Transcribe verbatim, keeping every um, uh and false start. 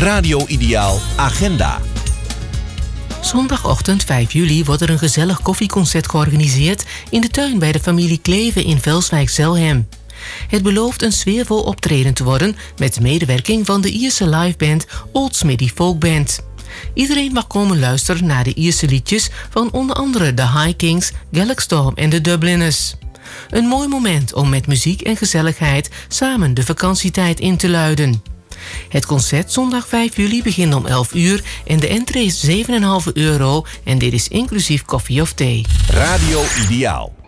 Radio Ideaal Agenda. Zondagochtend vijf juli wordt er een gezellig koffieconcert georganiseerd in de tuin bij de familie Kleven in Velswijk-Zelhem. Het belooft een sfeervol optreden te worden met medewerking van de Ierse liveband Old Smithy Folk Band. Iedereen mag komen luisteren naar de Ierse liedjes van onder andere de High Kings, Gaelicstorm en de Dubliners. Een mooi moment om met muziek en gezelligheid samen de vakantietijd in te luiden. Het concert zondag vijf juli begint om elf uur en de entree is zeven komma vijf euro en dit is inclusief koffie of thee. Radio Ideaal.